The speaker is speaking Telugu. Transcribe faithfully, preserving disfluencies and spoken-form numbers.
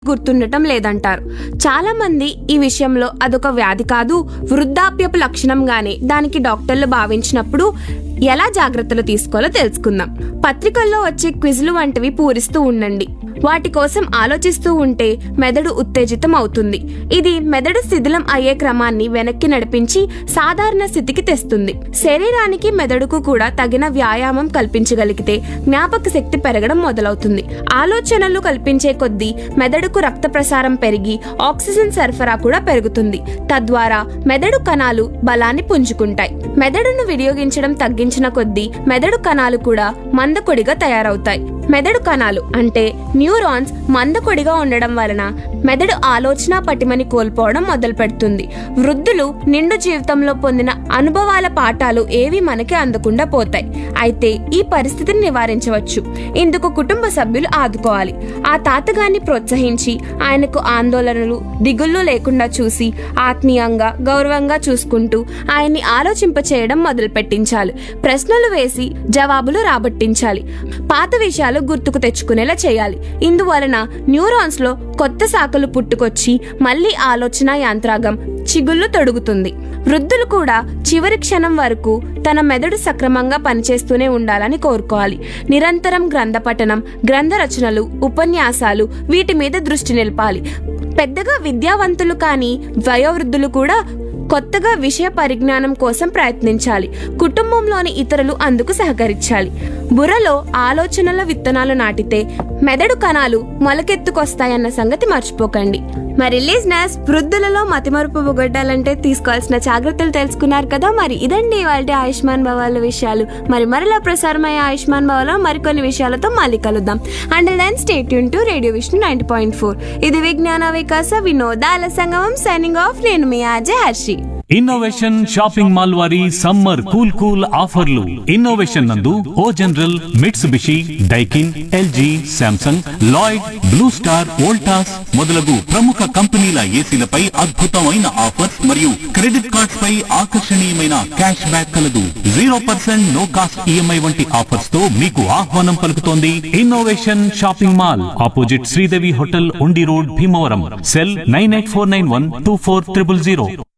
గుర్తుండటం లేదంటారు. చాలా మంది ఈ విషయంలో అదొక వ్యాధి కాదు, వృద్ధాప్యపు లక్షణంగానే దానికి డాక్టర్లు భావించినప్పుడు ఎలా జాగ్రత్తలు తీసుకోవాలో తెలుసుకుందాం. పత్రికల్లో వచ్చే క్విజ్లు వంటివి పూరిస్తూ ఉండండి. వాటి కోసం ఆలోచిస్తూ ఉంటే మెదడు ఉత్తేజితం అవుతుంది. ఇది మెదడు శిథిలం అయ్యే క్రమాన్ని వెనక్కి నడిపించి సాధారణ స్థితికి తెస్తుంది. శరీరానికి మెదడుకు కూడా తగిన వ్యాయామం కల్పించగలిగితే జ్ఞాపక శక్తి పెరగడం మొదలవుతుంది. ఆలోచనలు కల్పించే కొద్దీ మెదడుకు రక్త ప్రసారం పెరిగి ఆక్సిజన్ సరఫరా కూడా పెరుగుతుంది. తద్వారా మెదడు కణాలు బలాన్ని పుంజుకుంటాయి. మెదడును వినియోగించడం తగ్గించిన కొద్దీ మెదడు కణాలు కూడా మందకొడిగా తయారవుతాయి. మెదడు కణాలు అంటే న్యూరాన్స్ మందకొడిగా ఉండడం వలన మెదడు ఆలోచన పటిమని కోల్పోవడం మొదలు పెడుతుంది. వృద్ధులు నిండు జీవితంలో పొందిన అనుభవాల పాఠాలు ఏవి మనకి అందకుండా పోతాయి. అయితే ఈ పరిస్థితిని నివారించవచ్చు. ఇందుకు కుటుంబ సభ్యులు ఆదుకోవాలి. ఆ తాతగారిని ప్రోత్సహించి ఆయనకు ఆందోళనలు దిగుళ్ళు లేకుండా చూసి ఆత్మీయంగా గౌరవంగా చూసుకుంటూ ఆయన్ని ఆలోచింప చేయడం మొదలు పెట్టించాలి. ప్రశ్నలు వేసి జవాబులు రాబట్టించాలి. పాత విషయాలు గుర్తుకు తెచ్చుకునేలా చేయాలి. ఇందువలన న్యూరాన్స్ లో కొత్త శాఖలు పుట్టుకొచ్చి మళ్లీ ఆలోచన యంత్రాంగం చిగుళ్ళు తొడుగుతుంది. వృద్ధులు కూడా చివరి క్షణం వరకు తన మెదడు సక్రమంగా పనిచేస్తూనే ఉండాలని కోరుకోవాలి. నిరంతరం గ్రంథ పఠనం, గ్రంథ రచనలు, ఉపన్యాసాలు వీటి మీద దృష్టి నిలపాలి. పెద్దగా విద్యావంతులు కాని వయోవృద్ధులు కూడా కొత్తగా విషయ పరిజ్ఞానం కోసం ప్రయత్నించాలి. కుటుంబంలోని ఇతరులు అందుకు సహకరించాలి. బుర్రలో ఆలోచనల విత్తనాలు నాటితే మెదడు కణాలు మొలకెత్తుకొస్తాయన్న సంగతి మర్చిపోకండి. మరి లిజనర్స్, వృద్ధులలో మతిమరుపు పోగొట్టాలంటే తీసుకోవాల్సిన జాగ్రత్తలు తెలుసుకున్నారు కదా. మరి ఇదండి ఇవాల్టి ఆయుష్మాన్ భవాల విషయాలు. మరి మరలా ప్రసారమయ్యే ఆయుష్మాన్ భవాలో మరికొన్ని విషయాలతో మళ్ళీ కలుద్దాం. And then stay tune to radio Vishnu ninety point four. ఇది విజ్ఞాన వికాస వినోదాల సంగమం. Signing off. నేను మీ Ajay Harshi. Innovation shopping mall వారి సమ్మర్ కూల్ కూల్ ఆఫర్లు. ఇన్నోవేషన్ నందు ఓ general, Mitsubishi, Daikin, LG, Samsung, Lloyd, blue star, Voltas మొదలగు ప్రముఖ కంపెనీల ఏసీలపై అద్భుతమైన ఆఫర్స్ మరియు క్రెడిట్ కార్డ్స్ పై ఆకర్షణీయమైన క్యాష్ బ్యాక్ కలదు. Zero percent no cost EMI వంటి ఆఫర్స్ తో మీకు ఆహ్వానం పలుకుతోంది innovation shopping mall, opposite Sridevi hotel, ఉండి road, Bhimavaram. Cell nine eight four nine one two four triple zero.